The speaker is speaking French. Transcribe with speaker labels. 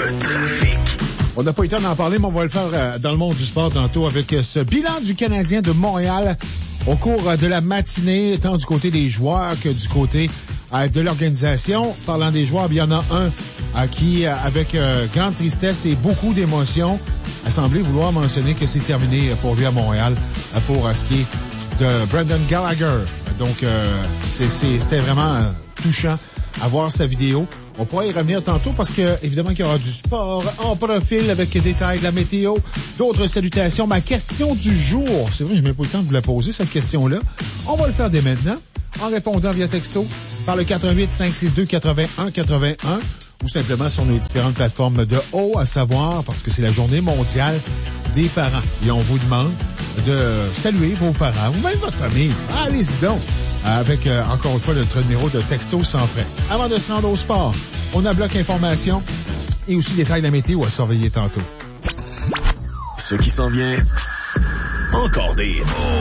Speaker 1: Le trafic.
Speaker 2: On n'a pas eu le temps d'en parler, mais on va le faire dans le monde du sport tantôt avec ce bilan du Canadien de Montréal au cours de la matinée, tant du côté des joueurs que du côté de l'organisation. Parlant des joueurs, il y en a un qui, avec grande tristesse et beaucoup d'émotion, a semblé vouloir mentionner que c'est terminé pour lui à Montréal pour ce qui est de Brendan Gallagher. Donc, c'était vraiment touchant à voir sa vidéo. On pourra y revenir tantôt parce que, évidemment, qu'il y aura du sport en profil avec des détails de la météo, d'autres salutations. Ma question du jour, c'est vrai, je n'ai même pas eu le temps de vous la poser, cette question-là. On va le faire dès maintenant en répondant via texto par le 88-562-8181 ou simplement sur nos différentes plateformes de haut, à savoir, parce que c'est la journée mondiale des parents. Et on vous demande de saluer vos parents ou même votre famille. Allez-y donc! Avec, encore une fois, notre numéro de texto sans frais. Avant de se rendre au sport, on a bloc information et aussi détails de la météo à surveiller tantôt.
Speaker 1: Ce qui s'en vient, encore des